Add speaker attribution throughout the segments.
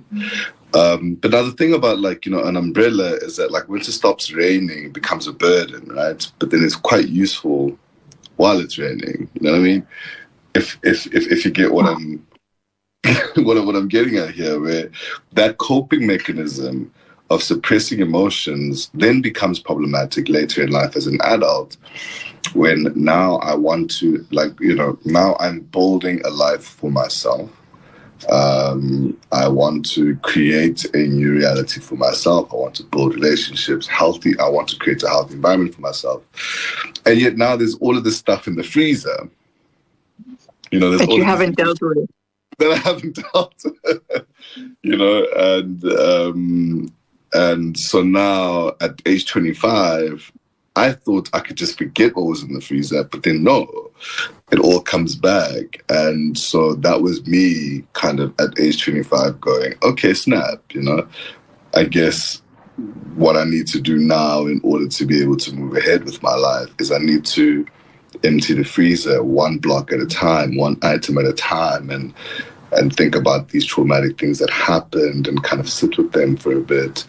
Speaker 1: But now the thing about, like, you know, an umbrella is that, like, once it stops raining, it becomes a burden, right? But then it's quite useful while it's raining. You know what I mean? If you get what I'm what I'm getting at here, where that coping mechanism of suppressing emotions then becomes problematic later in life as an adult, when now I want to, like, you know, now I'm building a life for myself. I want to create a new reality for myself. I want to build relationships, healthy. I want to create a healthy environment for myself. And yet now there's all of this stuff in the freezer. You know, there's
Speaker 2: that you haven't dealt with.
Speaker 1: That I haven't dealt with. You know, and so now at age 25, I thought I could just forget what was in the freezer, but then no, it all comes back. And so that was me kind of at age 25 going, okay, snap, you know, I guess what I need to do now in order to be able to move ahead with my life is I need to empty the freezer one block at a time, one item at a time, and think about these traumatic things that happened and kind of sit with them for a bit.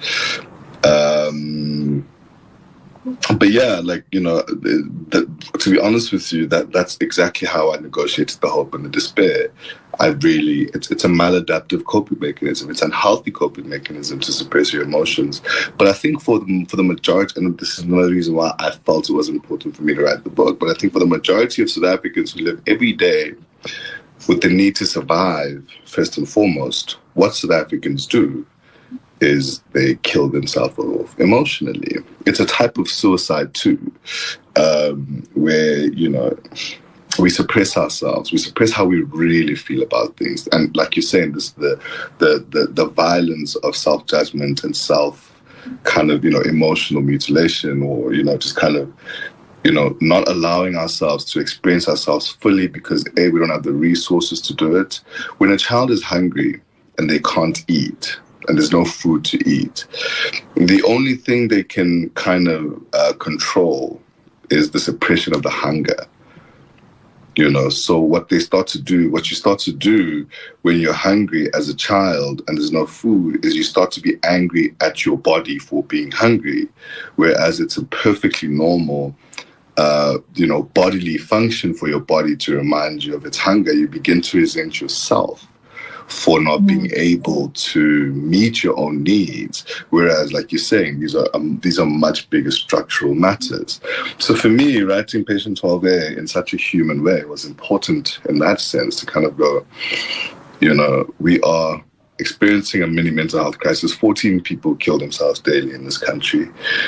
Speaker 1: But yeah, like, you know, to be honest with you, that's exactly how I negotiated the hope and the despair. It's a maladaptive coping mechanism. It's an unhealthy coping mechanism to suppress your emotions. But I think for the majority, and this is another reason why I felt it was important for me to write the book, but I think for the majority of South Africans who live every day with the need to survive, first and foremost, what South Africans do is they kill themselves off emotionally. It's a type of suicide too, where, you know, we suppress ourselves, we suppress how we really feel about things. And like you're saying, this the violence of self-judgment and self kind of, you know, emotional mutilation, or, you know, just kind of, you know, not allowing ourselves to experience ourselves fully because A, we don't have the resources to do it. When a child is hungry and they can't eat, and there's no food to eat, the only thing they can kind of control is the suppression of the hunger. You know, so what you start to do when you're hungry as a child and there's no food is you start to be angry at your body for being hungry, whereas it's a perfectly normal, you know, bodily function for your body to remind you of its hunger. You begin to resent yourself for not being able to meet your own needs. Whereas, like you're saying, these are much bigger structural matters. So for me, writing Patient 12A in such a human way was important in that sense, to kind of go, you know, we are experiencing a mini mental health crisis. 14 people kill themselves daily in this country.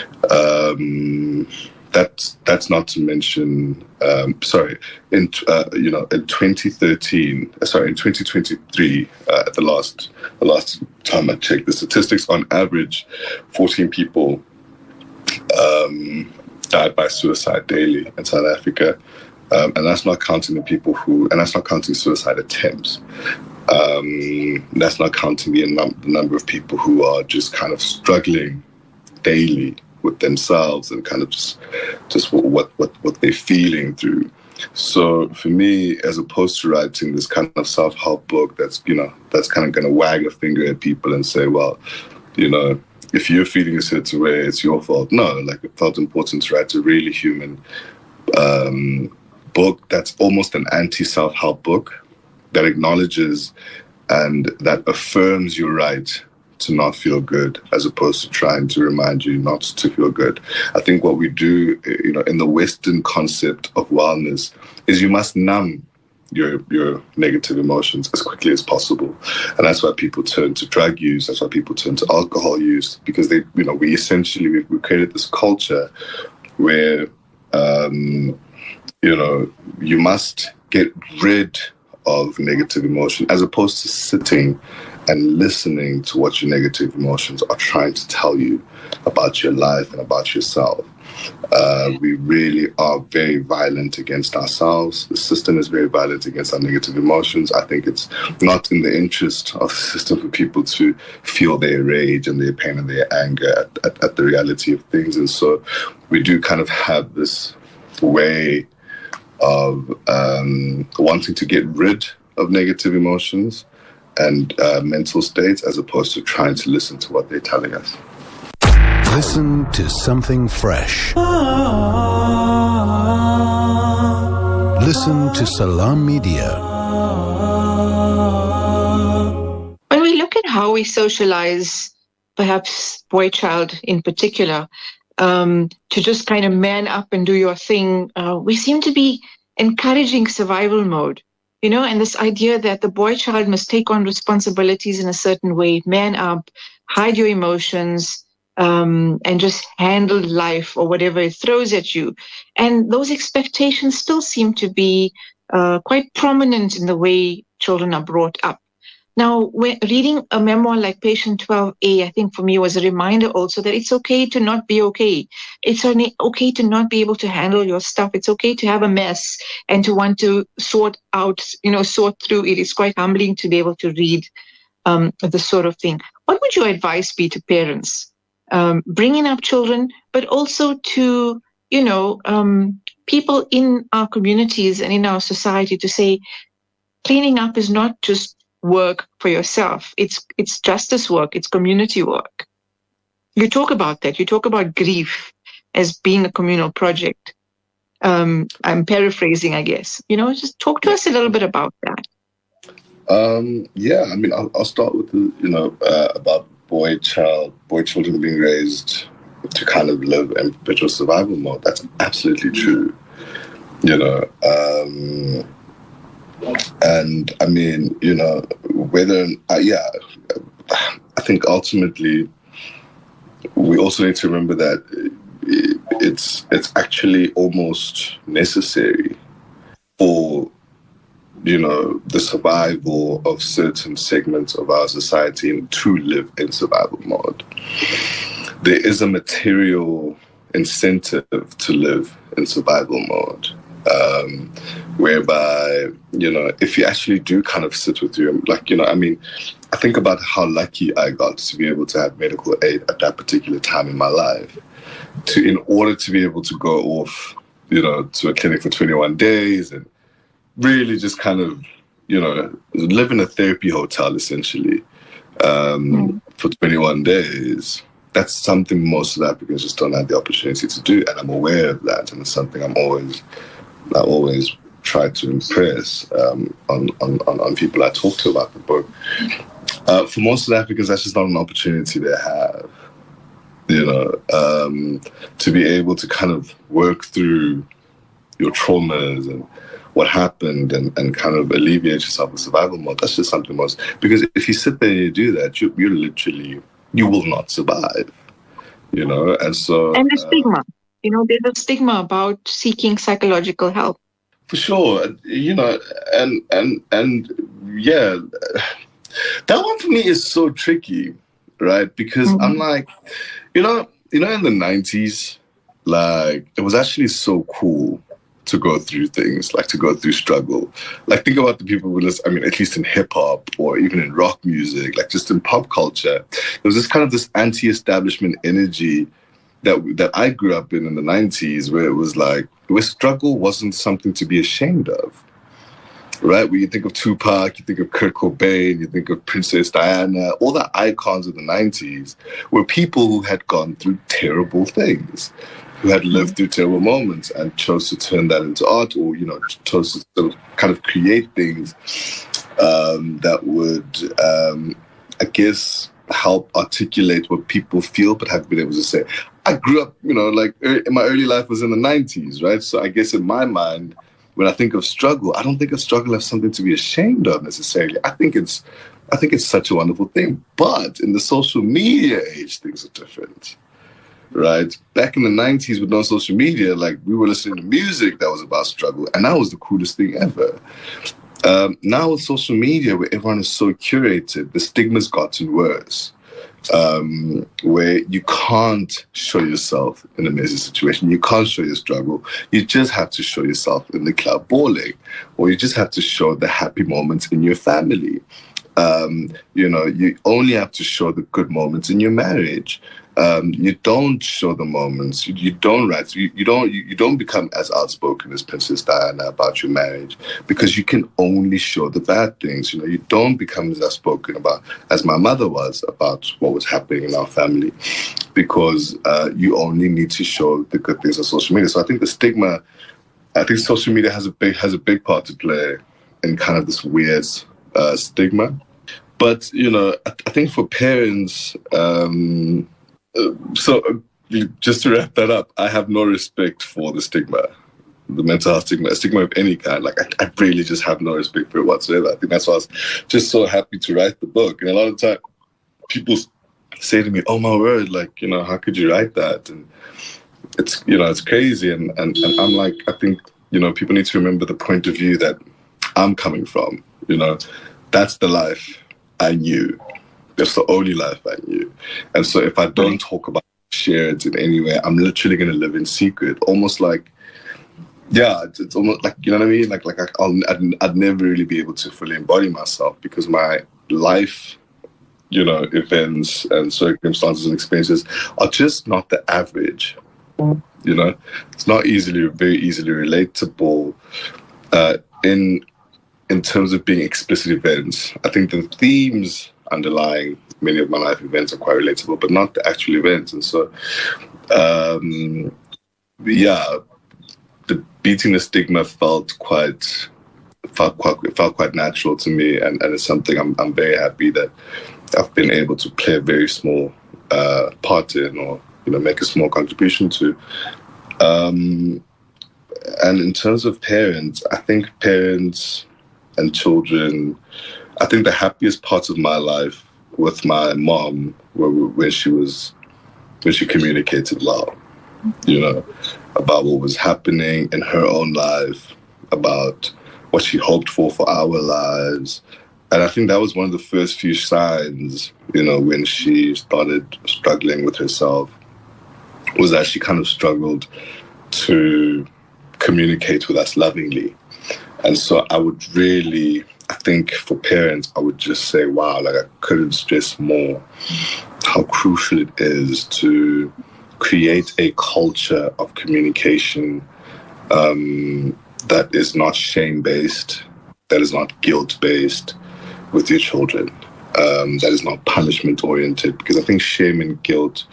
Speaker 1: That's not to mention, in 2023, the last time I checked the statistics, on average, 14 people died by suicide daily in South Africa. And that's not counting that's not counting suicide attempts. That's not counting the number of people who are just kind of struggling daily with themselves and kind of just what they're feeling through. So for me, as opposed to writing this kind of self-help book that's kind of going to wag a finger at people and say, well, you know, if you're feeling a certain way, it's your fault. No, like, it felt important to write a really human book that's almost an anti-self-help book that acknowledges and that affirms your right to not feel good, as opposed to trying to remind you not to feel good. I think what we do, you know, in the Western concept of wellness is you must numb your negative emotions as quickly as possible. And that's why people turn to drug use. That's why people turn to alcohol use, because we created this culture where, you know, you must get rid of negative emotion, as opposed to sitting and listening to what your negative emotions are trying to tell you about your life and about yourself. We really are very violent against ourselves. The system is very violent against our negative emotions. I think it's not in the interest of the system for people to feel their rage and their pain and their anger at the reality of things. And so we do kind of have this way of wanting to get rid of negative emotions, mental states, as opposed to trying to listen to what they're telling us.
Speaker 2: Listen to something fresh. Listen to Salam Media.
Speaker 3: When we look at how we socialize, perhaps boy child in particular, to just kind of man up and do your thing, we seem to be encouraging survival mode, and this idea that the boy child must take on responsibilities in a certain way, man up, hide your emotions, and just handle life or whatever it throws at you. And those expectations still seem to be quite prominent in the way children are brought up. Now, when reading a memoir like Patient 12A, I think for me was a reminder also that it's okay to not be okay. It's okay to not be able to handle your stuff. It's okay to have a mess and to want to sort through it. It's quite humbling to be able to read this sort of thing. What would your advice be to parents bringing up children, but also to, people in our communities and in our society to say, cleaning up is not just work for yourself. It's justice work. It's community work. You talk about that. You talk about grief as being a communal project. I'm paraphrasing, I guess. Just talk to us a little bit about that.
Speaker 1: I'll start with about boy children being raised to kind of live in perpetual survival mode. That's absolutely true. And I mean, I think ultimately we also need to remember that it's actually almost necessary for the survival of certain segments of our society to live in survival mode. There is a material incentive to live in survival mode, whereby, if you actually do kind of sit with you, I think about how lucky I got to be able to have medical aid at that particular time in my life, in order to be able to go off, to a clinic for 21 days and really just kind of, live in a therapy hotel, essentially, for 21 days. That's something most South Africans just don't have the opportunity to do, and I'm aware of that, and it's something I always try to impress on people I talk to about the book. For most South Africans, that's just not an opportunity they have, to be able to kind of work through your traumas and what happened and kind of alleviate yourself in survival mode. That's just something most, because if you sit there and you do that, you will not survive, and so... And
Speaker 3: the stigma, there's a stigma about seeking psychological help.
Speaker 1: For sure, and yeah, that one for me is so tricky, right? Because I'm like, in the 90s, like, it was actually so cool to go through things, like to go through struggle. Like, think about the people who listen, at least in hip hop or even in rock music, like just in pop culture, there was this kind of this anti-establishment energy that I grew up in the 90s, where it was like, where struggle wasn't something to be ashamed of, right? When you think of Tupac, you think of Kurt Cobain, you think of Princess Diana, all the icons of the 90s were people who had gone through terrible things, who had lived through terrible moments and chose to turn that into art, or, chose to sort of kind of create things that would, I guess, help articulate what people feel but haven't been able to say. I grew up, in my early life was in the 90s, right? So I guess in my mind, when I think of struggle, I don't think of struggle as something to be ashamed of necessarily. I think it's such a wonderful thing. But in the social media age, things are different. Right? Back in the 90s with no social media, like, we were listening to music that was about struggle, and that was the coolest thing ever. Now with social media, where everyone is so curated, the stigma's gotten worse, where you can't show yourself in a messy situation. You can't show your struggle. You just have to show yourself in the club balling, or you just have to show the happy moments in your family. You only have to show the good moments in your marriage. You don't show the moments. You don't write. You don't become as outspoken as Princess Diana about your marriage, because you can only show the bad things. You don't become as outspoken about as my mother was about what was happening in our family, because you only need to show the good things on social media. So I think the stigma. I think social media has a big part to play in kind of this weird stigma. But I think for parents. Just to wrap that up, I have no respect for the stigma, the mental health stigma, a stigma of any kind. Like, I really just have no respect for it whatsoever. I think that's why I was just so happy to write the book. And a lot of the time, people say to me, "Oh my word, like, how could you write that?" And it's, it's crazy. And I'm like, I think, people need to remember the point of view that I'm coming from. That's the life I knew. That's the only life I knew. And so if I don't talk about share it in any way, I'm literally going to live in secret. Almost like, it's almost like, you know what I mean? Like I'd never really be able to fully embody myself, because my life, events and circumstances and experiences are just not the average. It's not very easily relatable in terms of being explicit events. I think the themes underlying many of my life events are quite relatable, but not the actual events. And so, beating the stigma felt quite natural to me, and it's something I'm very happy that I've been able to play a very small part in, or make a small contribution to. And in terms of parents, I think parents and children, I think the happiest parts of my life with my mom were when she communicated well, about what was happening in her own life, about what she hoped for our lives. And I think that was one of the first few signs, when she started struggling with herself, was that she kind of struggled to communicate with us lovingly. And so I think for parents, I would just say, wow, like I couldn't stress more how crucial it is to create a culture of communication that is not shame-based, that is not guilt-based with your children, that is not punishment-oriented. Because I think shame and guilt,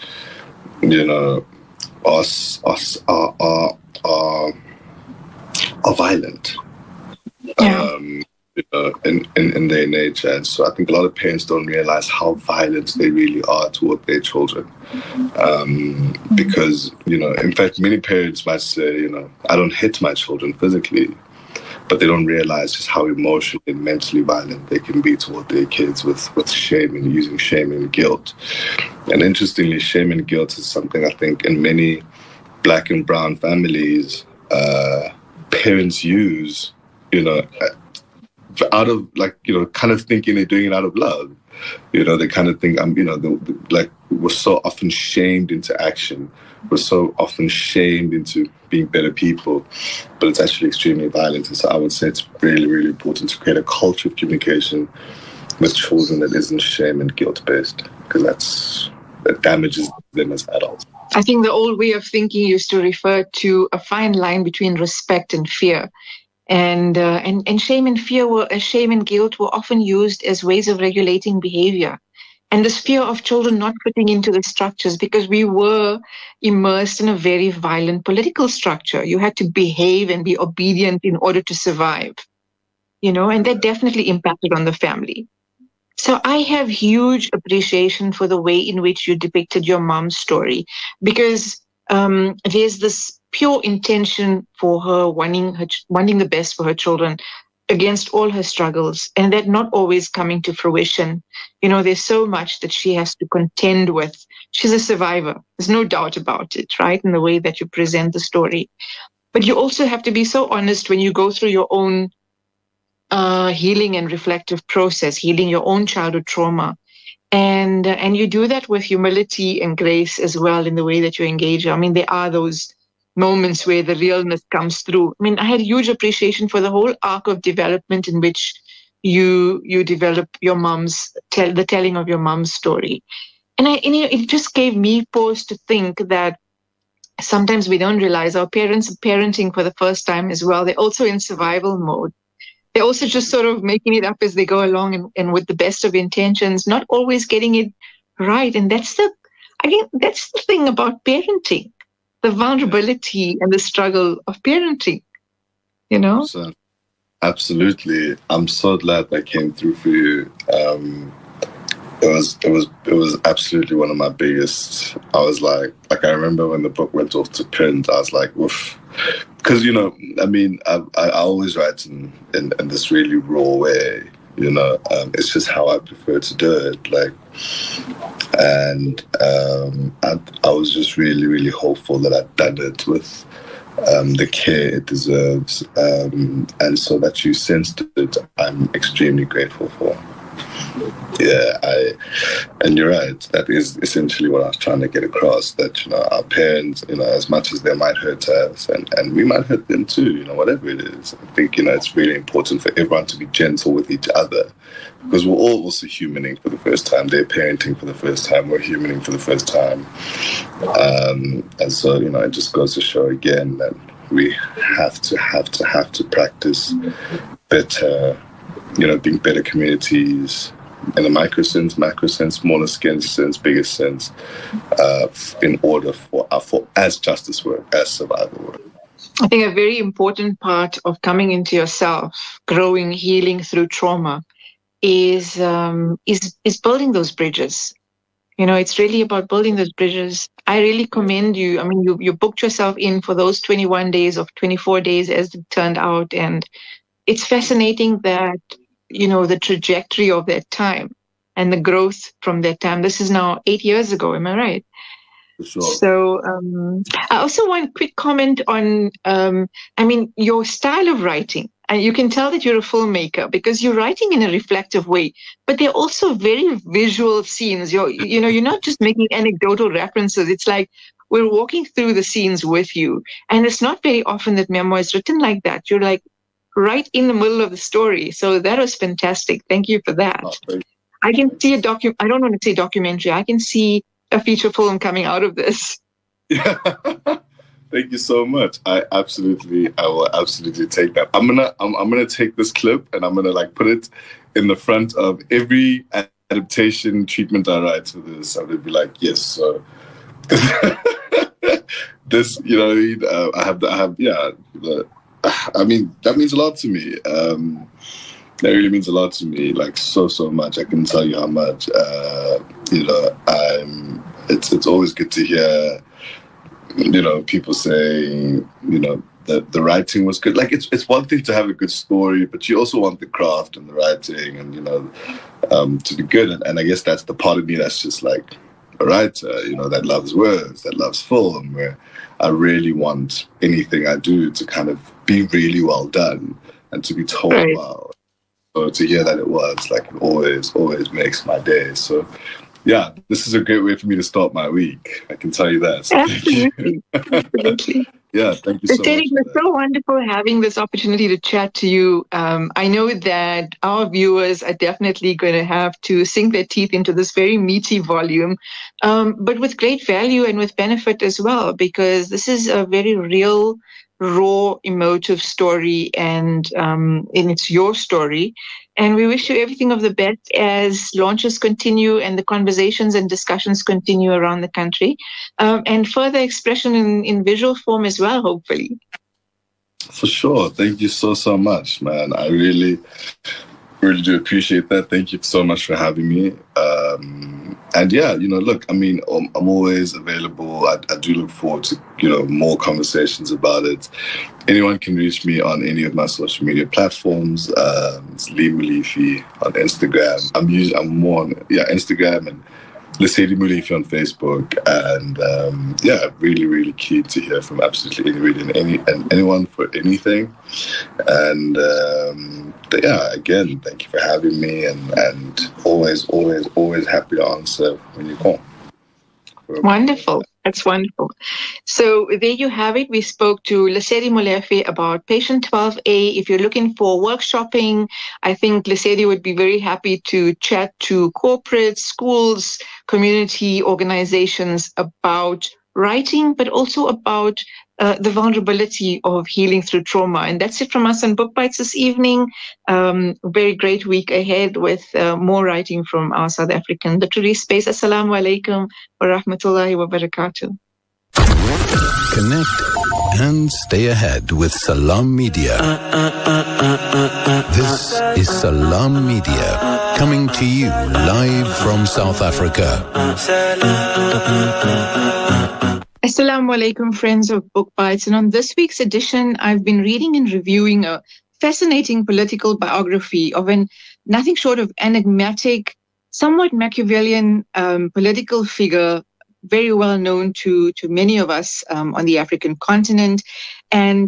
Speaker 1: are violent.
Speaker 3: Yeah.
Speaker 1: In their nature. And so I think a lot of parents don't realize how violent they really are toward their children. Because, in fact, many parents might say, I don't hit my children physically, but they don't realize just how emotionally and mentally violent they can be toward their kids with shame and using shame and guilt. And interestingly, shame and guilt is something I think in many Black and brown families, parents use, out of kind of thinking they're doing it out of love. They kind of think we're so often shamed into action. We're so often shamed into being better people, but it's actually extremely violent. And so I would say it's really, really important to create a culture of communication with children that isn't shame and guilt based, because that damages them as adults.
Speaker 3: I think the old way of thinking used to refer to a fine line between respect and fear. And shame and shame and guilt were often used as ways of regulating behavior. And this fear of children not fitting into the structures, because we were immersed in a very violent political structure. You had to behave and be obedient in order to survive, and that definitely impacted on the family. So I have huge appreciation for the way in which you depicted your mom's story, because there's this pure intention for her wanting the best for her children against all her struggles, and that not always coming to fruition. There's so much that she has to contend with. She's a survivor. There's no doubt about it, right? In the way that you present the story. But you also have to be so honest when you go through your own healing and reflective process, healing your own childhood trauma. And you do that with humility and grace as well in the way that you engage. I mean, there are those moments where the realness comes through. I mean, I had huge appreciation for the whole arc of development in which you develop your the telling of your mom's story. And it just gave me pause to think that sometimes we don't realize our parents are parenting for the first time as well. They're also in survival mode. They're also just sort of making it up as they go along and with the best of intentions, not always getting it right. And that's the thing about parenting, the vulnerability and the struggle of parenting, you know?
Speaker 1: Absolutely. I'm so glad that came through for you. It was absolutely one of my biggest. I was like I remember when the book went off to print, I was like, woof. Because, you know, I mean, I always write in this really raw way, you know. It's just how I prefer to do it. Like, and I was just really, really hopeful that I'd done it with the care it deserves. And so that you sensed it, I'm extremely grateful for. Yeah, and you're right. That is essentially what I was trying to get across. That, you know, our parents, you know, as much as they might hurt us, and we might hurt them too. You know, whatever it is, I think, you know, it's really important for everyone to be gentle with each other, because we're all also humaning for the first time. They're parenting for the first time. We're humaning for the first time, and so, you know, it just goes to show again that we have to practice better. You know, being better communities in a micro sense, macro sense, smaller sense, bigger sense, in order for as justice work, as survival work.
Speaker 3: I think a very important part of coming into yourself, growing, healing through trauma, is building those bridges. You know, it's really about building those bridges. I really commend you. I mean, you booked yourself in for those 21 days of 24 days as it turned out, and it's fascinating that, you know, the trajectory of that time and the growth from that time. This is now 8 years ago, am I right?
Speaker 1: For sure.
Speaker 3: So I also want a quick comment on, I mean, your style of writing. And you can tell that you're a filmmaker because you're writing in a reflective way, but they're also very visual scenes. You're not just making anecdotal references. It's like we're walking through the scenes with you. And it's not very often that memoir is written like that. You're like, right in the middle of the story. So that was fantastic. Thank you for that. I can see I don't want to say documentary. I can see a feature film coming out of this.
Speaker 1: Yeah. Thank you so much. I will absolutely take that. I'm gonna take this clip and I'm gonna like put it in the front of every adaptation treatment I write for this. I'm gonna be like, yes, so this, you know, I have yeah. I mean, that means a lot to me. That really means a lot to me, like so much. I can tell you how much. You know, it's always good to hear, you know, people saying, you know, that the writing was good. Like, it's one thing to have a good story, but you also want the craft and the writing and, you know, to be good. And I guess that's the part of me that's just like a writer, you know, that loves words, that loves film, where I really want anything I do to kind of be really well done and to be told well. So to hear that it was, like, it always makes my day. So, yeah, this is a great way for me to start my week. I can tell you that. So
Speaker 3: absolutely. Absolutely.
Speaker 1: Yeah, thank you so much.
Speaker 3: It's so wonderful having this opportunity to chat to you. I know that our viewers are definitely going to have to sink their teeth into this very meaty volume, but with great value and with benefit as well, because this is a very real, raw, emotive story, and it's your story. And we wish you everything of the best as launches continue and the conversations and discussions continue around the country, and further expression in visual form as well, hopefully.
Speaker 1: For sure. Thank you so much, man. I really do appreciate that. Thank you so much for having me. And yeah, you know, look, I mean, I'm always available. I do look forward to, you know, more conversations about it. Anyone can reach me on any of my social media platforms. It's Lee Molefi on Instagram. I'm more on Instagram, and Lesedi Molefi on Facebook. And yeah, really keen to hear from absolutely anybody and anyone for anything. And yeah, again, thank you for having me, and always happy to answer when you call.
Speaker 3: Wonderful. That's wonderful. So there you have it. We spoke to Lesedi Molefe about Patient 12A. If you're looking for workshopping, I think Lesedi would be very happy to chat to corporates, schools, community organizations about writing, but also about the vulnerability of healing through trauma. And that's it from us on Book Bites this evening. Very great week ahead with more writing from our South African literary space. Assalamu alaikum wa rahmatullahi wa barakatuh.
Speaker 2: Connect and stay ahead with Salam Media. This is Salam Media, coming to you live from South Africa.
Speaker 3: Assalamu alaikum, friends of Book Bites. And on this week's edition, I've been reading and reviewing a fascinating political biography of an nothing short of enigmatic, somewhat Machiavellian political figure, very well known to many of us on the African continent. And,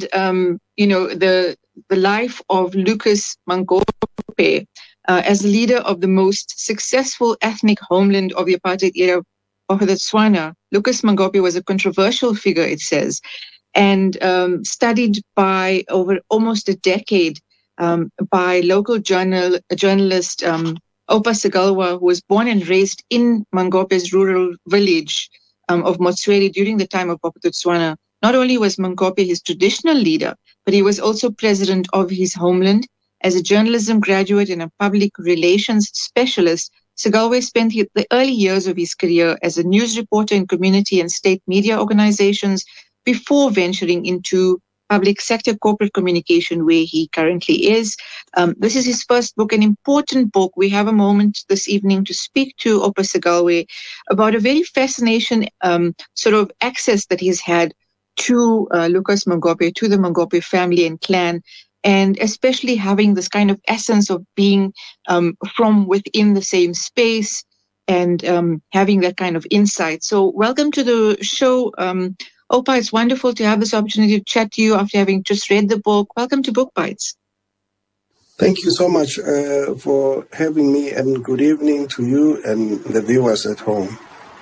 Speaker 3: the life of Lucas Mangope as leader of the most successful ethnic homeland of the apartheid era of Botswana. Lucas Mangope was a controversial figure, it says, and studied by over almost a decade by local journalist Oupa Segalwa, who was born and raised in Mangope's rural village of Motswedi during the time of Botswana. Not only was Mangope his traditional leader, but he was also president of his homeland. As a journalism graduate and a public relations specialist, Segalwa spent the early years of his career as a news reporter in community and state media organizations before venturing into public sector corporate communication, where he currently is. This is his first book, an important book. We have a moment this evening to speak to Oupa Segalwa about a very fascinating sort of access that he's had to Lucas Mangope, to the Mangope family and clan, and especially having this kind of essence of being from within the same space and having that kind of insight. So welcome to the show, Oupa. It's wonderful to have this opportunity to chat to you after having just read the book. Welcome to Book Bites.
Speaker 4: Thank you so much for having me, and good evening to you and the viewers at home.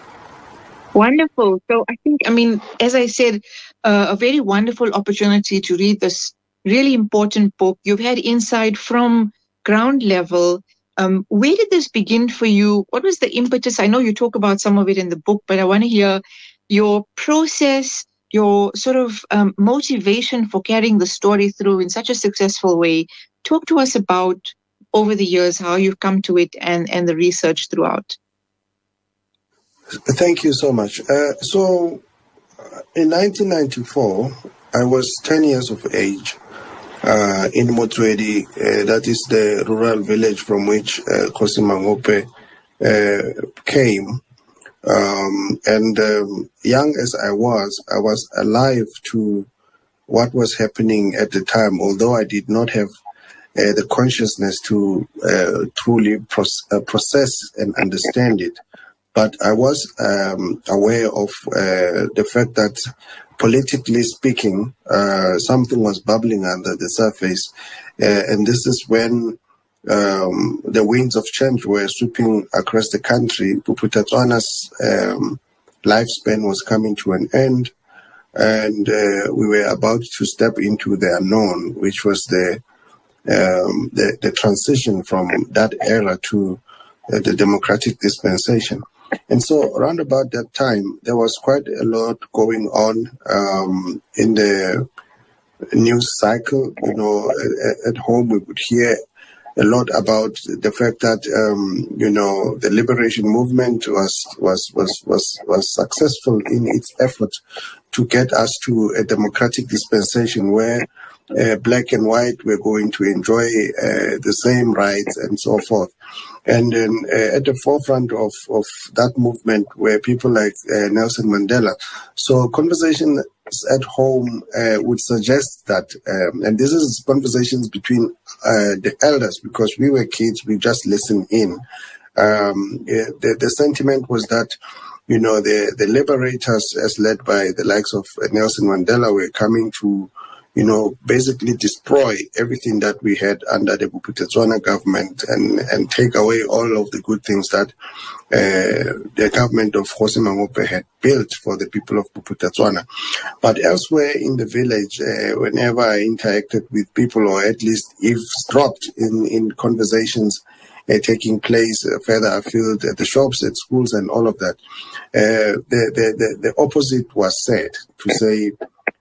Speaker 3: Wonderful. So as I said, a very wonderful opportunity to read this really important book. You've had insight from ground level. Where did this begin for you? What was the impetus? I know you talk about some of it in the book, but I want to hear your process, your sort of motivation for carrying the story through in such a successful way. Talk to us about, over the years, how you've come to it and the research throughout.
Speaker 4: Thank you so much. So in 1994, I was 10 years of age in Motswedi. That is the rural village from which Kgosi Mangope came. Young as I was alive to what was happening at the time, although I did not have the consciousness to truly process and understand it. But I was aware of the fact that, politically speaking, something was bubbling under the surface. And this is when the winds of change were sweeping across the country. Botswana's lifespan was coming to an end, and we were about to step into the unknown, which was the transition from that era to the democratic dispensation. And so around about that time, there was quite a lot going on in the news cycle. At home we would hear a lot about the fact that the liberation movement was successful in its effort to get us to a democratic dispensation where black and white were going to enjoy the same rights and so forth. And then at the forefront of that movement were people like Nelson Mandela. So conversations at home would suggest that, and this is conversations between the elders, because we were kids, we just listened in. The sentiment was that, the liberators, as led by the likes of Nelson Mandela, were coming to basically destroy everything that we had under the Bophuthatswana government and take away all of the good things that the government of Kgosi Mangophe had built for the people of Bophuthatswana. But elsewhere in the village, whenever I interacted with people, or at least eavesdropped in conversations taking place further afield at the shops, at schools, and all of that, the opposite was said, to say,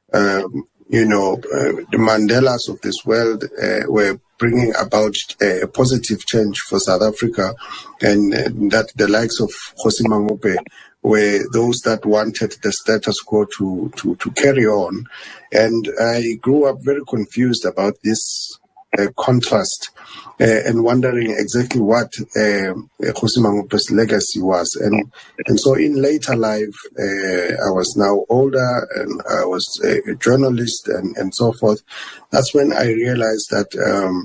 Speaker 4: the Mandelas of this world were bringing about a positive change for South Africa, and that the likes of Kgosi Mangophe were those that wanted the status quo to carry on. And I grew up very confused about this contrast and wondering exactly what Kgosi Mangophe's legacy was. And so in later life, I was now older and I was a journalist and so forth. That's when I realized that,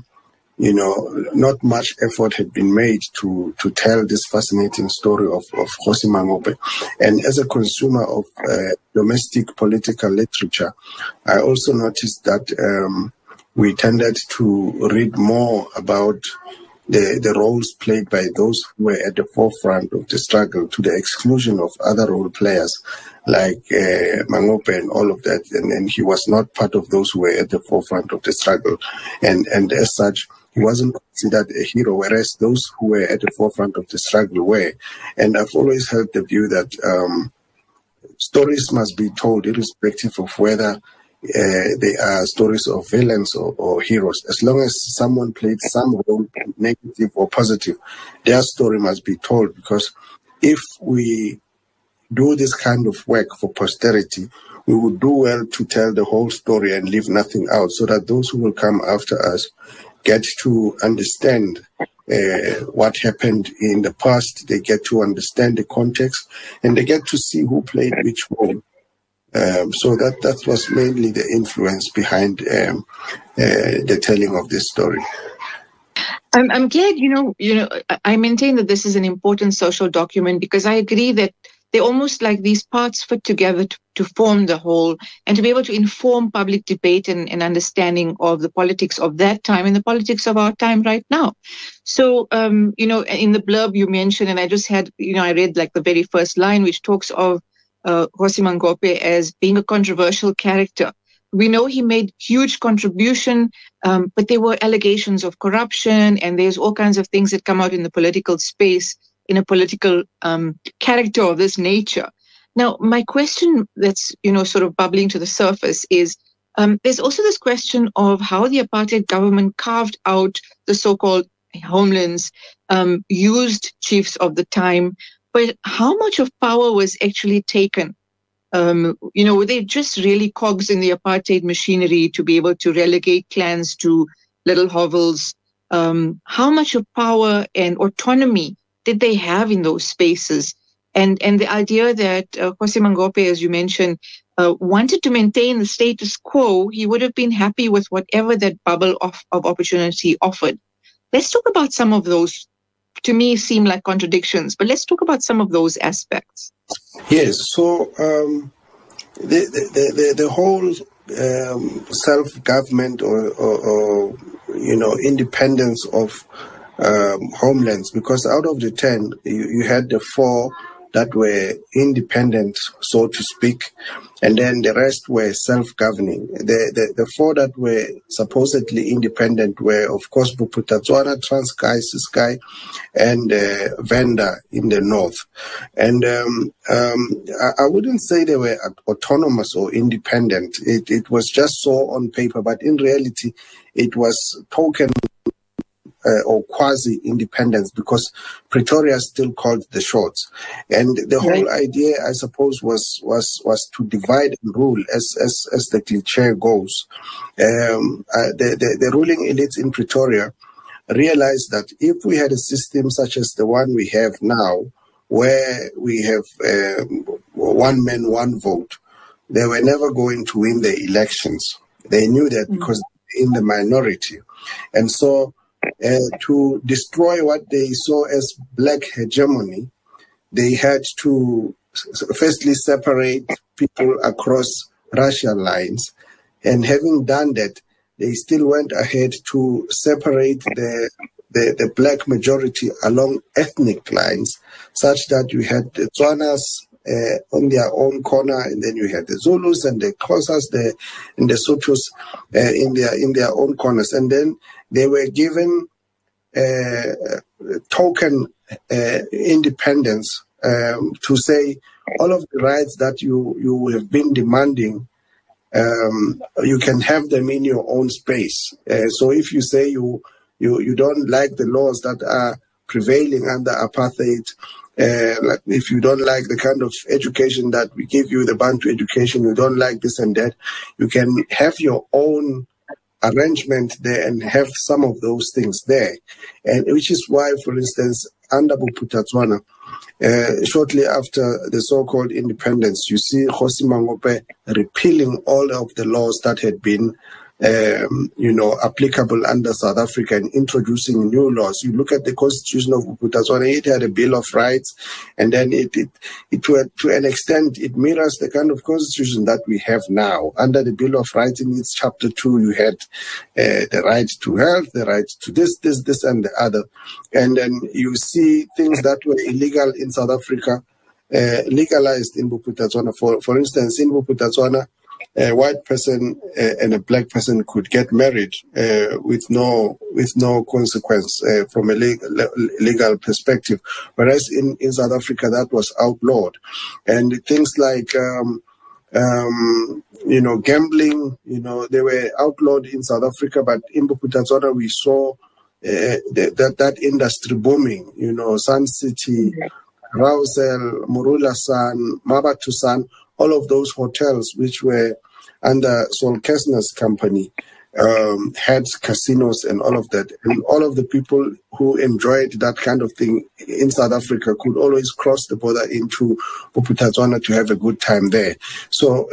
Speaker 4: not much effort had been made to tell this fascinating story of Kgosi Mangophe. And as a consumer of domestic political literature, I also noticed that we tended to read more about the roles played by those who were at the forefront of the struggle, to the exclusion of other role players like Mangophe and all of that. And he was not part of those who were at the forefront of the struggle. And as such, he wasn't considered a hero, whereas those who were at the forefront of the struggle were. And I've always held the view that stories must be told irrespective of whether they are stories of villains or heroes. As long as someone played some role, negative or positive, their story must be told. Because if we do this kind of work for posterity, we would do well to tell the whole story and leave nothing out, so that those who will come after us get to understand what happened in the past. They get to understand the context, and they get to see who played which role. So that was mainly the influence behind the telling of this story.
Speaker 3: I'm glad, I maintain that this is an important social document, because I agree that they're almost like these parts fit together to form the whole, and to be able to inform public debate and understanding of the politics of that time and the politics of our time right now. So, in the blurb you mentioned, and I just had, I read like the very first line, which talks of Kgosi Mangophe as being a controversial character. We know he made huge contribution, but there were allegations of corruption, and there's all kinds of things that come out in the political space, in a political character of this nature. Now, my question that's, sort of bubbling to the surface is, there's also this question of how the apartheid government carved out the so-called homelands, used chiefs of the time, but how much of power was actually taken? Were they just really cogs in the apartheid machinery to be able to relegate clans to little hovels? How much of power and autonomy did they have in those spaces? And the idea that Kgosi Mangophe, as you mentioned, wanted to maintain the status quo, he would have been happy with whatever that bubble of opportunity offered. Let's talk about some of those, to me, seem like contradictions, but let's talk about some of those aspects.
Speaker 4: Yes, so the whole self-government or independence of homelands, because out of the 10, you had the 4 that were independent, so to speak, and then the rest were self-governing. The 4 that were supposedly independent were, of course, Bophuthatswana, Transkei, Ciskei, and Venda in the north. And I wouldn't say they were autonomous or independent. It was just so on paper, but in reality, it was token or quasi-independence, because Pretoria still called the shots. And the whole idea, I suppose, was to divide and rule, as the cliché goes. The ruling elites in Pretoria realized that if we had a system such as the one we have now, where we have one man, one vote, they were never going to win the elections. They knew that because in the minority. And so to destroy what they saw as black hegemony, they had to firstly separate people across racial lines, And having done that, they still went ahead to separate the black majority along ethnic lines, such that you had the Tswanas on their own corner, and then you had the Zulus and the Xhosas and the Sothos in their own corners. And then they were given token independence to say all of the rights that you have been demanding, you can have them in your own space. So if you say you don't like the laws that are prevailing under apartheid, like if you don't like the kind of education that we give you, the Bantu education, you don't like this and that, you can have your own arrangement there and have some of those things there. And which is why, for instance, under Bophuthatswana, shortly after the so-called independence, you see Kgosi Mangope repealing all of the laws that had been applicable under South Africa and introducing new laws. You look at the Constitution of Bophuthatswana, it had a Bill of Rights, and then it to an extent, it mirrors the kind of constitution that we have now. Under the Bill of Rights, in its Chapter 2, you had the right to health, the right to this, and the other. And then you see things that were illegal in South Africa, legalized in Bophuthatswana. For instance, in Bophuthatswana, a white person and a black person could get married with no consequence from a legal perspective, whereas in South Africa that was outlawed. And things like gambling, they were outlawed in South Africa, but in Bophuthatswana we saw that industry booming. Sun City, Rousel, Morula Sun, Mabatu Sun, all of those hotels which were under Saul Kessner's company had casinos and all of that. And all of the people who enjoyed that kind of thing in South Africa could always cross the border into Bophuthatswana to have a good time there. So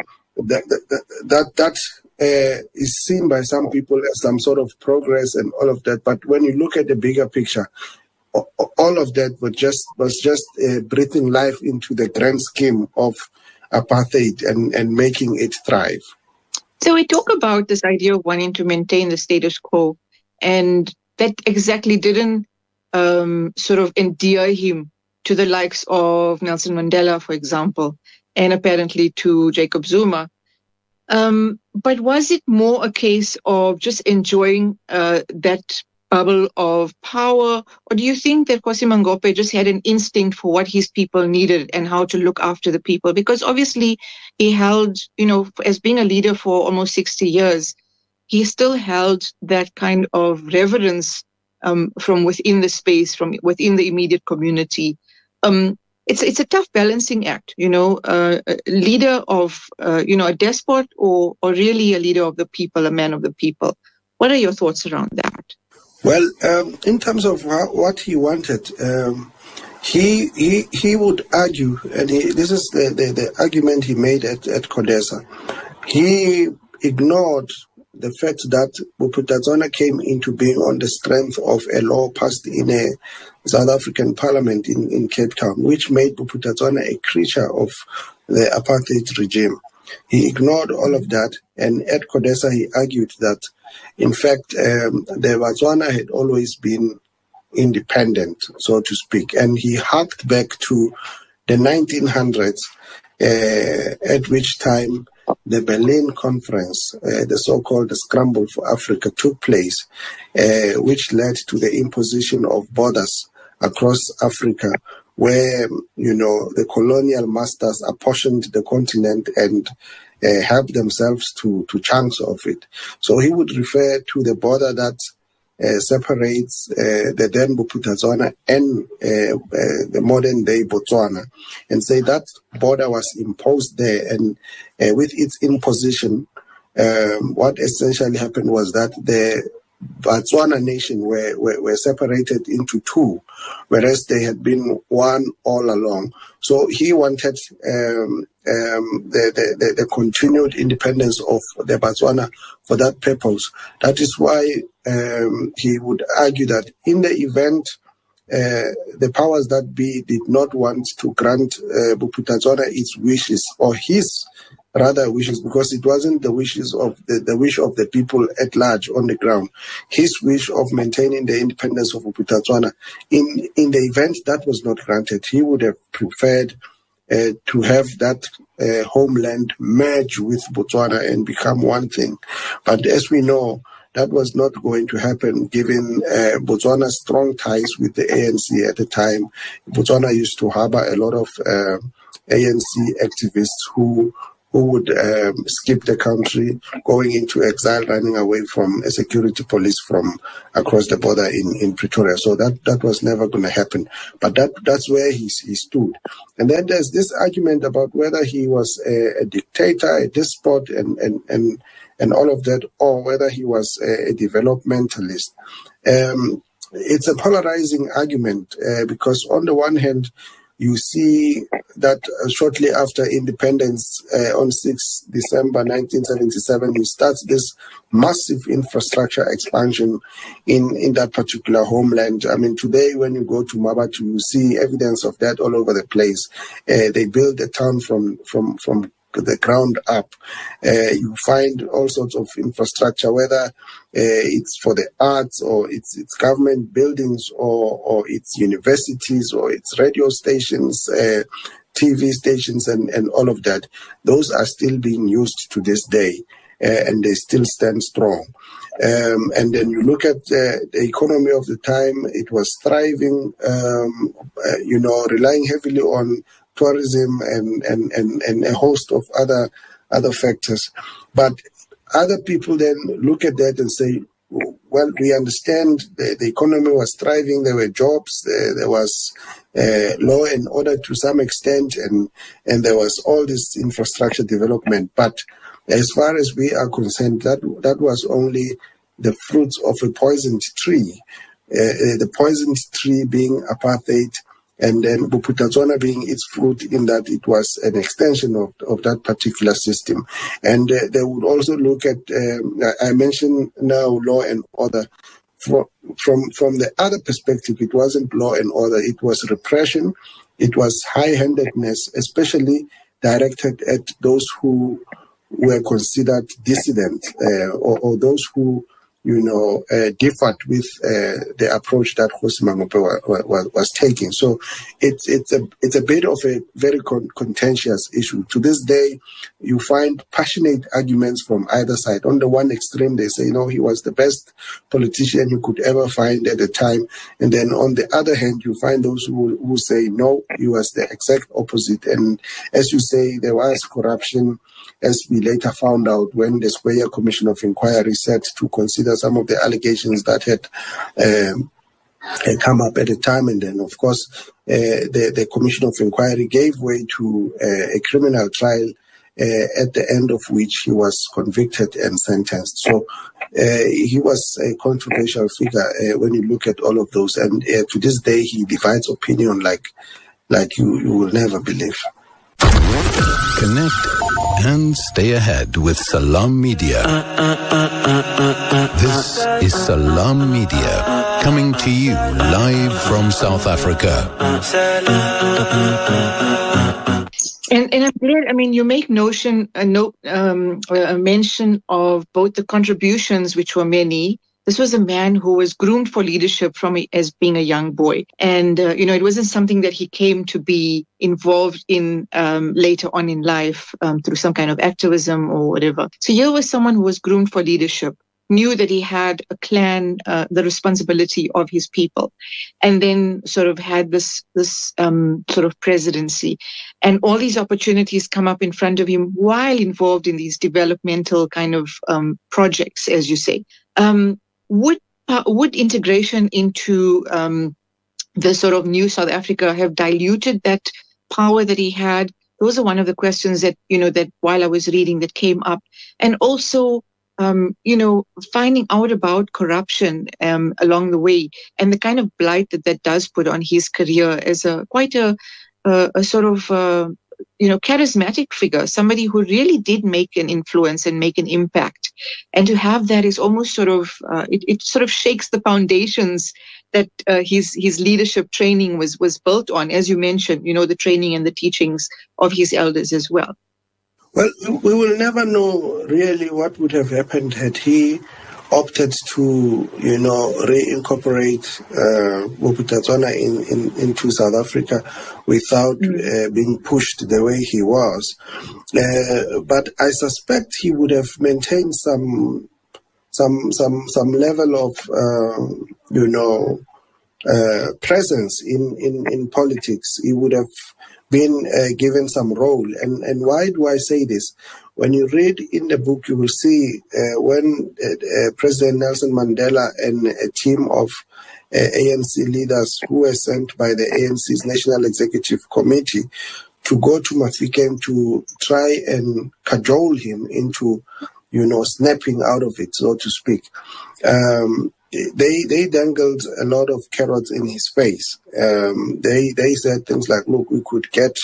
Speaker 4: that is seen by some people as some sort of progress and all of that. But when you look at the bigger picture, all of that was just breathing life into the grand scheme of apartheid and making it thrive.
Speaker 3: So we talk about this idea of wanting to maintain the status quo, and that exactly didn't sort of endear him to the likes of Nelson Mandela, for example, and apparently to Jacob Zuma. But was it more a case of just enjoying that bubble of power, or do you think that Kgosi Mangope just had an instinct for what his people needed and how to look after the people? Because obviously he held, as being a leader for almost 60 years, he still held that kind of reverence from within the space, from within the immediate community. It's a tough balancing act, a leader of, a despot or really a leader of the people, a man of the people. What are your thoughts around that?
Speaker 4: Well, in terms of what he wanted, he would argue, and this is the argument he made at CODESA. He ignored the fact that Bophuthatswana came into being on the strength of a law passed in a South African parliament in Cape Town, which made Bophuthatswana a creature of the apartheid regime. He ignored all of that, and at CODESA he argued that, in fact, the Botswana had always been independent, so to speak, and he harked back to the 1900s, at which time the Berlin Conference, the so-called Scramble for Africa, took place, which led to the imposition of borders across Africa, where, the colonial masters apportioned the continent and helped themselves to chunks of it. So he would refer to the border that separates the then Bophuthatswana and the modern-day Botswana, and say that border was imposed there. And with its imposition, what essentially happened was that the Botswana nation were separated into two, whereas they had been one all along. So he wanted the continued independence of the Botswana for that purpose. That is why he would argue that in the event the powers that be did not want to grant Bophuthatswana its wishes or his rather wishes, because it wasn't the wishes of the wish of the people at large on the ground. His wish of maintaining the independence of Bophuthatswana, in the event that was not granted, he would have preferred to have that homeland merge with Botswana and become one thing. But as we know, that was not going to happen given Botswana's strong ties with the ANC at the time. Botswana used to harbor a lot of ANC activists who would skip the country, going into exile, running away from a security police from across the border in Pretoria. So that was never going to happen. But that's where he stood. And then there's this argument about whether he was a dictator, a despot, and all of that, or whether he was a developmentalist. It's a polarizing argument because on the one hand, you see that shortly after independence, on 6 December 1977, he starts this massive infrastructure expansion in that particular homeland. I mean, today when you go to Mabatu, you see evidence of that all over the place. They build a town from the ground up. You find all sorts of infrastructure, whether it's for the arts or it's government buildings or it's universities or it's radio stations, TV stations and all of that. Those are still being used to this day and they still stand strong. And then you look at the economy of the time, it was thriving, relying heavily on tourism and a host of other factors. But other people then look at that and say, well, we understand the economy was thriving, there were jobs, there was law and order to some extent, and there was all this infrastructure development. But as far as we are concerned, that was only the fruits of a poisoned tree. The poisoned tree being apartheid, and then Bophuthatswana being its fruit in that it was an extension of that particular system. And they would also look at, I mentioned now law and order. From the other perspective, it wasn't law and order, it was repression, it was high-handedness, especially directed at those who were considered dissident or those who differed with the approach that Kgosi Mangophe was taking. So it's a bit of a very contentious issue. To this day, you find passionate arguments from either side. On the one extreme, they say, he was the best politician you could ever find at the time. And then on the other hand, you find those who say, no, he was the exact opposite. And as you say, there was corruption, as we later found out when the Skweyiya Commission of Inquiry said to consider some of the allegations that had come up at the time. And then, of course, the Commission of Inquiry gave way to a criminal trial, at the end of which he was convicted and sentenced. So he was a controversial figure when you look at all of those. And to this day, he divides opinion like you will never believe.
Speaker 2: Connect and stay ahead with Salam Media. This is Salam Media, coming to you live from South Africa.
Speaker 3: And I'm glad, you make mention of both the contributions, which were many. This was a man who was groomed for leadership as being a young boy. And, it wasn't something that he came to be involved in later on in life through some kind of activism or whatever. So here was someone who was groomed for leadership, knew that he had a clan, the responsibility of his people, and then sort of had this sort of presidency. And all these opportunities come up in front of him while involved in these developmental kind of projects, as you say. Would integration into the sort of new South Africa have diluted that power that he had? Those are one of the questions that, that while I was reading that came up. And also, finding out about corruption along the way and the kind of blight that does put on his career as quite a sort of charismatic figure, somebody who really did make an influence and make an impact. And to have that is almost sort of, it sort of shakes the foundations that his leadership training was built on, as you mentioned, the training and the teachings of his elders as well.
Speaker 4: Well, we will never know really what would have happened had he opted to, reincorporate Bophuthatswana into South Africa without being pushed the way he was. But I suspect he would have maintained some level of, presence in politics. He would have been given some role. And why do I say this? When you read in the book, you will see when President Nelson Mandela and a team of ANC leaders who were sent by the ANC's National Executive Committee to go to Mafikeng to try and cajole him into, snapping out of it, so to speak. They dangled a lot of carrots in his face. They said things like, look, we could get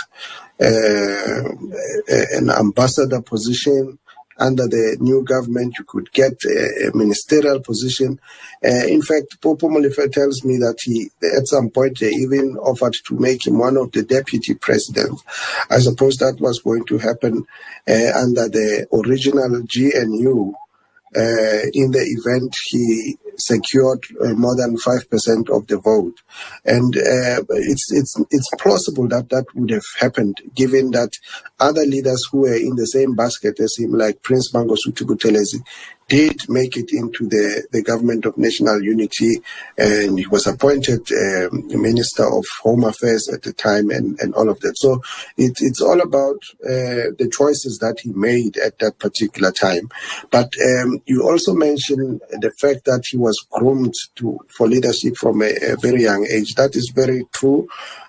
Speaker 4: an ambassador position under the new government. You could get a ministerial position. In fact, Popo Molefe tells me that at some point, they even offered to make him one of the deputy presidents. I suppose that was going to happen under the original GNU. In the event he secured more than 5% of the vote, and it's plausible that would have happened, given that other leaders who were in the same basket as him, like Prince Mangosuthu Buthelezi, did make it into the government of national unity, and he was appointed Minister of Home Affairs at the time, and all of that. So it's all about the choices that he made at that particular time. But you also mentioned the fact that he was groomed for leadership from a very young age. That is very true.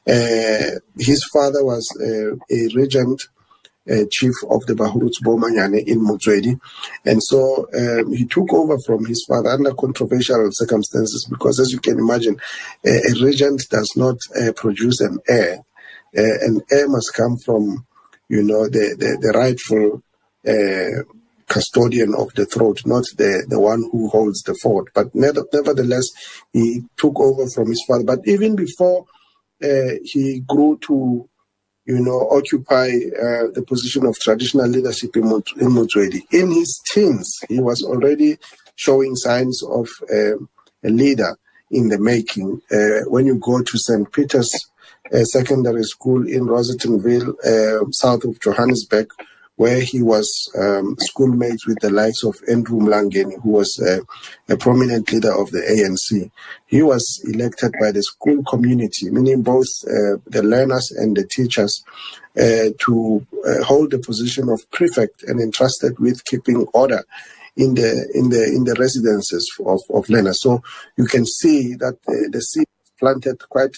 Speaker 4: His father was a regent, chief of the Bahuruts Bomanyane in Motswedi. And so he took over from his father under controversial circumstances, because as you can imagine, a regent does not produce an heir. An heir must come from, the rightful custodian of the throat, not the one who holds the fort. But nevertheless, he took over from his father. But even before he grew to occupy the position of traditional leadership in Motswedi, in his teens, he was already showing signs of a leader in the making. When you go to St. Peter's Secondary School in Rosettenville, south of Johannesburg, where he was schoolmates with the likes of Andrew Mlangeni, who was a prominent leader of the ANC. He was elected by the school community, meaning both the learners and the teachers, to hold the position of prefect and entrusted with keeping order in the residences of learners. So you can see that the seed was planted quite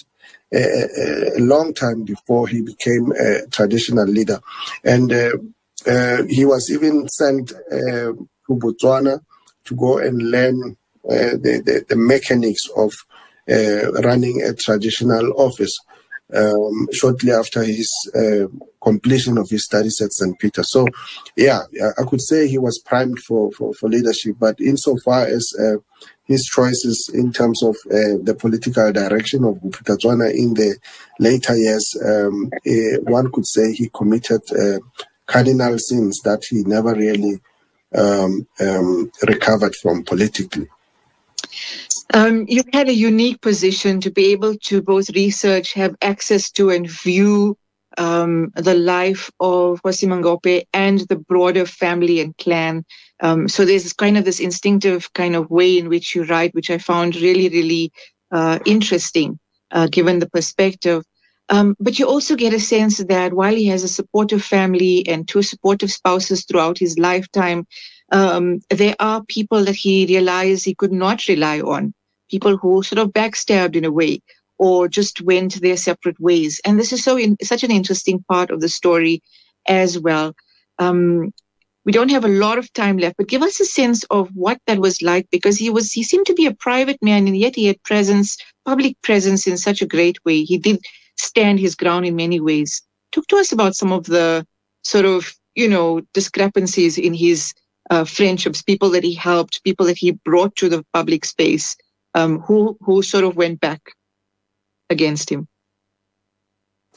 Speaker 4: a long time before he became a traditional leader. And he was even sent to Botswana to go and learn the mechanics of running a traditional office shortly after his completion of his studies at St. Peter. So, yeah, I could say he was primed for leadership, but insofar as his choices in terms of the political direction of Bophuthatswana in the later years, one could say he committed cardinal sins that he never really recovered from politically.
Speaker 3: You had a unique position to be able to both research, have access to, and view the life of Kgosi Mangope and the broader family and clan. So there's kind of this instinctive kind of way in which you write, which I found really, really interesting, given the perspective. But you also get a sense that while he has a supportive family and two supportive spouses throughout his lifetime, there are people that he realized he could not rely on, people who sort of backstabbed in a way or just went their separate ways. And this is such an interesting part of the story as well. We don't have a lot of time left, but give us a sense of what that was like, because he seemed to be a private man, and yet he had public presence in such a great way. He did stand his ground in many ways. Talk to us about some of the sort of, discrepancies in his friendships, people that he helped, people that he brought to the public space, who sort of went back against him.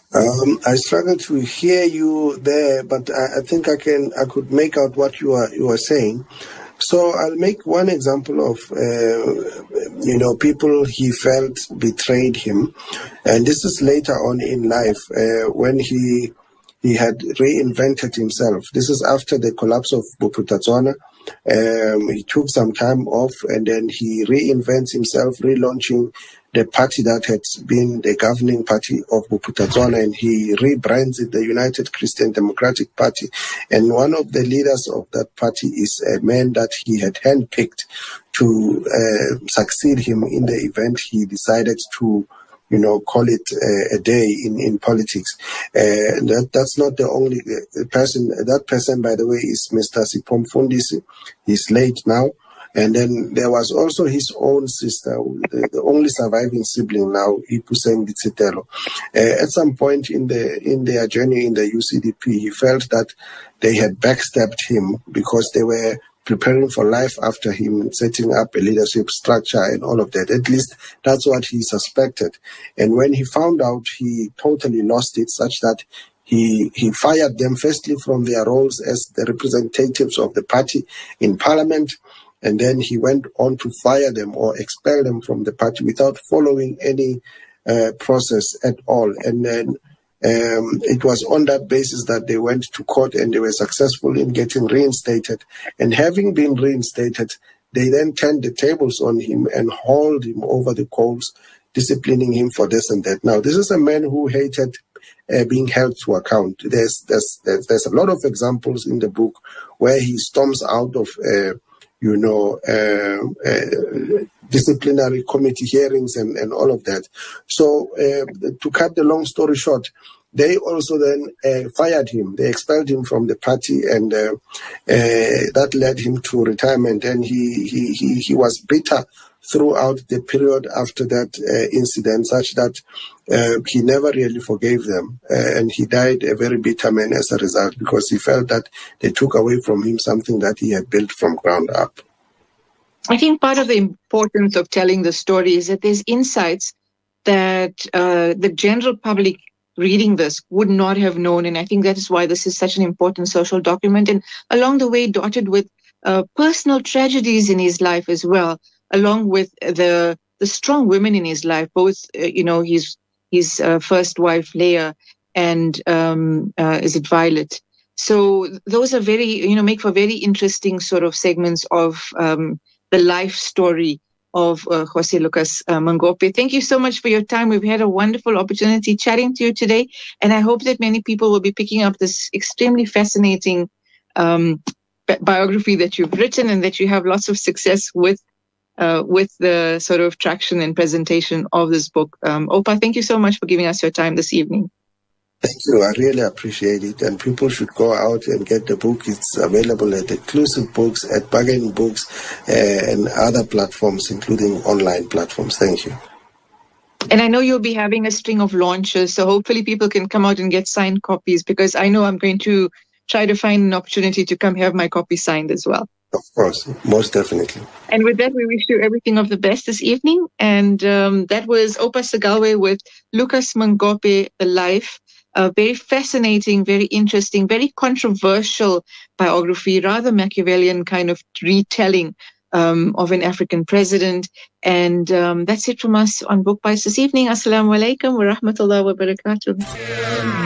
Speaker 4: I struggle to hear you there, but I think I could make out what you are saying. So I'll make one example of, people he felt betrayed him. And this is later on in life, when he had reinvented himself. This is after the collapse of Bophuthatswana. He took some time off and then he reinvents himself, relaunching the party that had been the governing party of Bophuthatswana, and he rebrands it the United Christian Democratic Party. And one of the leaders of that party is a man that he had handpicked to succeed him in the event he decided to call it a day in politics. That's not the only person. That person, by the way, is Mr. Sipho Mfundisi. He's late now. And then there was also his own sister, the only surviving sibling now, Ipuseng Ditsitelo. At some point in their journey in the UCDP, he felt that they had backstabbed him because they were preparing for life after him, setting up a leadership structure and all of that. At least that's what he suspected. And when he found out, he totally lost it, such that he fired them firstly from their roles as the representatives of the party in parliament, and then he went on to fire them or expel them from the party without following any process at all. And then it was on that basis that they went to court and they were successful in getting reinstated. And having been reinstated, they then turned the tables on him and hauled him over the coals, disciplining him for this and that. Now, this is a man who hated being held to account. There's a lot of examples in the book where he storms out of disciplinary committee hearings and all of that. So to cut the long story short, they also then fired him. They expelled him from the party, and that led him to retirement. And he was bitter throughout the period after that incident, such that he never really forgave them. And he died a very bitter man as a result, because he felt that they took away from him something that he had built from ground up.
Speaker 3: I think part of the importance of telling the story is that there's insights that the general public reading this would not have known. And I think that is why this is such an important social document. And along the way, dotted with personal tragedies in his life as well, along with the strong women in his life, both, his first wife, Leah, and is it Violet? So those are very, make for very interesting sort of segments of the life story of Jose Lucas Mangope. Thank you so much for your time. We've had a wonderful opportunity chatting to you today, and I hope that many people will be picking up this extremely fascinating biography that you've written, and that you have lots of success with the sort of traction and presentation of this book. Opa, thank you so much for giving us your time this evening.
Speaker 4: Thank you. I really appreciate it. And people should go out and get the book. It's available at Exclusive Books, at Bargain Books, and other platforms, including online platforms. Thank you.
Speaker 3: And I know you'll be having a string of launches, so hopefully people can come out and get signed copies, because I know I'm going to try to find an opportunity to come have my copy signed as well.
Speaker 4: Of course, most definitely.
Speaker 3: And with that, we wish you everything of the best this evening. And that was Opa Segalwe with Lucas Mangope, The Life. A very fascinating, very interesting, very controversial biography, rather Machiavellian kind of retelling of an African president. And that's it from us on Book Bites this evening. Assalamu alaikum wa rahmatullahi wa barakatuh.